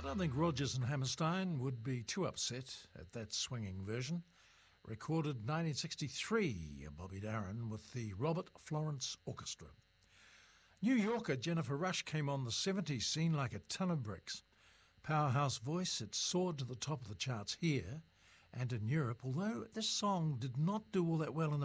don't think Rodgers and Hammerstein would be too upset at that swinging version. Recorded 1963, Bobby Darin with the Robert Florence Orchestra. New Yorker Jennifer Rush came on the 70s scene like a ton of bricks. Powerhouse voice, it soared to the top of the charts here and in Europe, although this song did not do all that well in